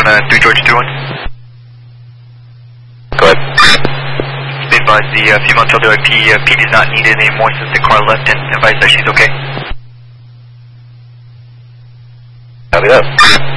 on 3 George 21. Go ahead. Be advised, the female told the PD is not needed anymore since the car left and advised that she's okay. Copy that.